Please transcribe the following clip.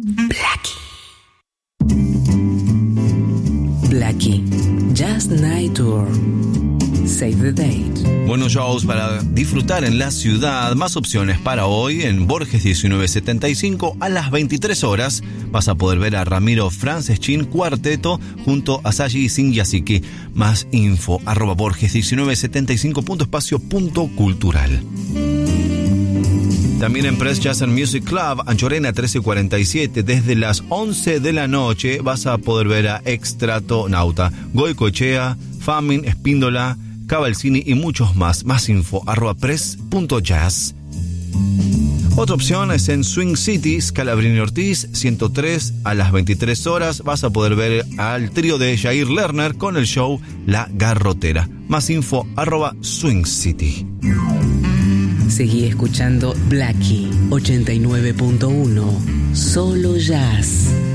Blackie, Just Night Tour. Save the date. Buenos shows para disfrutar en la ciudad. Más opciones para hoy en Borges 1975 a las 23 horas. Vas a poder ver a Ramiro Franceschin Cuarteto junto a Saji Singyasiki. Más info @borges1975.espacio.cultural. También en Press Jazz and Music Club, Anchorena 1347, desde las 11 de la noche vas a poder ver a Extratonauta, Goicoechea, Famin, Espíndola, Cavalcini y muchos más. Más info @press.jazz. Otra opción es en Swing City, Scalabrini Ortiz 103 a las 23 horas. Vas a poder ver al trío de Jair Lerner con el show La Garrotera. Más info @Swing City. Seguí escuchando Blackie 89.1. Solo jazz.